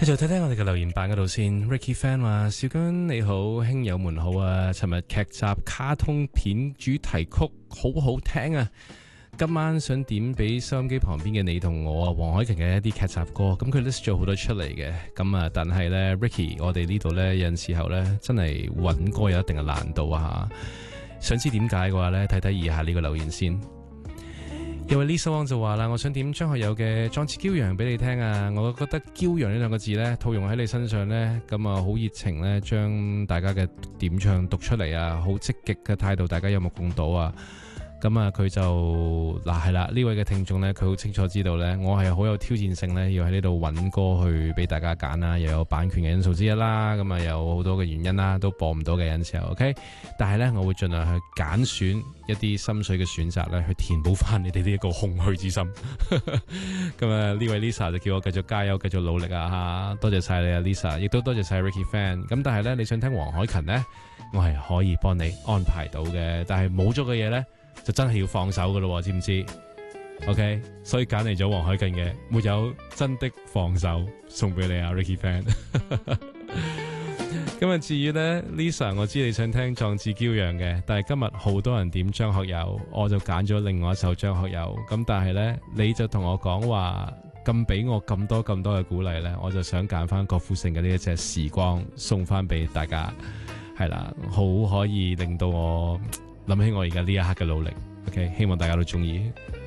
繼續睇睇我哋嘅留言版嗰度先。Ricky Fan 話：小娟你好，兄友們好啊！尋日劇集卡通片主題曲好好聽啊！今晚想點俾收音機旁邊嘅你同我啊，黃凱芹嘅一啲劇集歌，咁佢 list 咗好多出嚟嘅，咁啊，但係呢 Ricky，我哋呢度呢，有陣時候呢，真係揾歌有一定嘅難度啊！想知點解嘅話呢，睇睇以下呢個留言先。有位 Lisa Wong 就話啦，我想點張學友嘅《壯志驕陽》俾你聽啊！我覺得驕陽呢兩個字呢，套用喺你身上呢，咁啊好熱情呢，將大家嘅點唱讀出嚟啊，好積極嘅態度，大家有目共睹啊！咁啊，佢就係啦，呢位嘅聽眾呢，佢好清楚知道呢，我係好有挑戰性呢，要喺呢度揾歌去俾大家揀啦，又有版權嘅因素之一啦，咁啊有好多嘅原因啦，都播唔到嘅有時候 ，OK， 但係呢，我會盡量去揀選一啲心水嘅選擇呢，去填補翻你哋呢一個空虛之心。咁啊，呢位 Lisa 就叫我繼續加油，繼續努力啊吓，多謝晒你啊 Lisa， 亦都多謝晒 Ricky Fan。咁但係呢，你想聽黃凱芹呢，我係可以幫你安排到嘅，但係冇咗嘅嘢呢，就真係要放手噶咯，知唔知 ？OK， 所以揀嚟咗黃凱芹嘅《沒有真的放手》送俾你啊 ，Ricky Fan。咁啊，至於呢 Lisa， 我知你想聽《壯志驕陽》嘅，但係今日好多人點張學友，我就揀咗另外一首張學友。咁但係呢，你就同我講話咁俾我咁多嘅鼓勵呢，我就想揀翻郭富城嘅呢一隻《時光》送翻俾大家，係啦，好可以令到我諗起我而家呢一刻嘅努力，OK， 希望大家都中意。